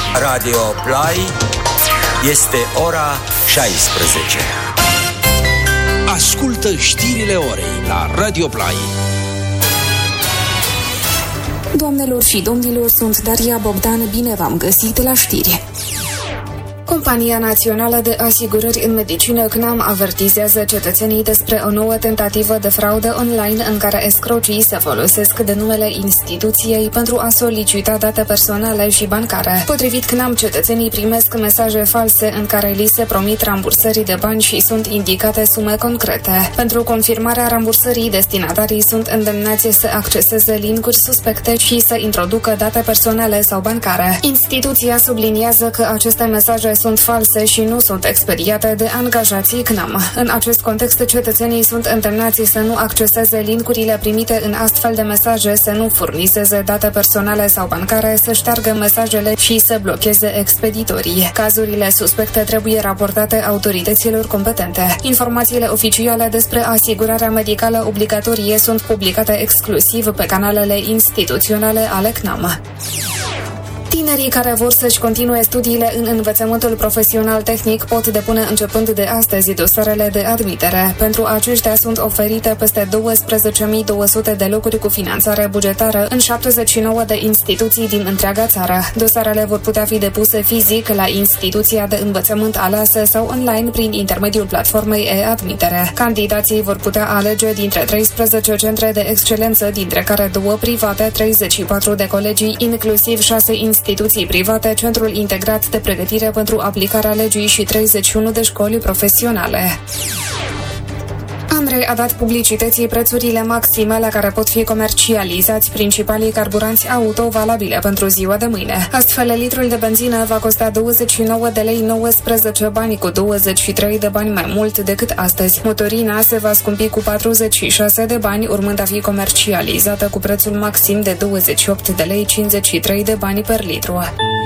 Radio Play. Este ora 16. Ascultă știrile orei la Radio Play. Doamnelor și domnilor, sunt Daria Bogdan, bine v-am găsit la știri. Compania Națională de Asigurări în Medicină CNAM avertizează cetățenii despre o nouă tentativă de fraudă online în care escrocii se folosesc de numele instituției pentru a solicita date personale și bancare. Potrivit CNAM, cetățenii primesc mesaje false în care li se promit rambursări de bani și sunt indicate sume concrete. Pentru confirmarea rambursării, destinatarii sunt îndemnați să acceseze linkuri suspecte și să introducă date personale sau bancare. Instituția subliniază că aceste mesaje sunt false și nu sunt expediate de angajații CNAM. În acest context, cetățenii sunt îndemnați să nu acceseze linkurile primite în astfel de mesaje, să nu furnizeze date personale sau bancare, să șteargă mesajele și să blocheze expeditorii. Cazurile suspecte trebuie raportate autorităților competente. Informațiile oficiale despre asigurarea medicală obligatorie sunt publicate exclusiv pe canalele instituționale ale CNAM. Tinerii care vor să-și continue studiile în învățământul profesional tehnic pot depune începând de astăzi dosarele de admitere. Pentru aceștia sunt oferite peste 12.200 de locuri cu finanțare bugetară în 79 de instituții din întreaga țară. Dosarele vor putea fi depuse fizic la instituția de învățământ aleasă sau online prin intermediul platformei e-admitere. Candidații vor putea alege dintre 13 centre de excelență, dintre care 2 private, 34 de colegii, inclusiv 6 instituții private, Centrul Integrat de Pregătire pentru Aplicarea Legii și 31 de școli profesionale. ANRE a dat publicității prețurile maxime la care pot fi comercializați principalii carburanți auto valabile pentru ziua de mâine. Astfel, litrul de benzină va costa 29 de lei 19 bani, cu 23 de bani mai mult decât astăzi. Motorina se va scumpi cu 46 de bani, urmând a fi comercializată cu prețul maxim de 28 de lei 53 de bani per litru.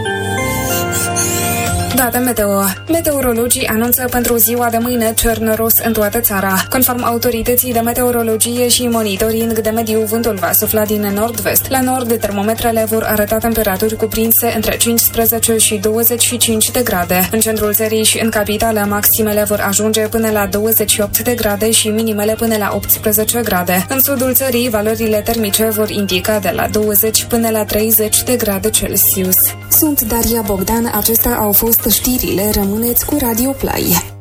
Date meteo. Meteorologii anunță pentru ziua de mâine cer noros în toată țara. Conform autorității de meteorologie și monitoring de mediu, vântul va sufla din nord-vest. La nord, termometrele vor arăta temperaturi cuprinse între 15 și 25 de grade. În centrul țării și în capitală, maximele vor ajunge până la 28 de grade și minimele până la 18 grade. În sudul țării, valorile termice vor indica de la 20 până la 30 de grade Celsius. Sunt Daria Bogdan, acestea au fost știrile, rămâneți cu Radio Play.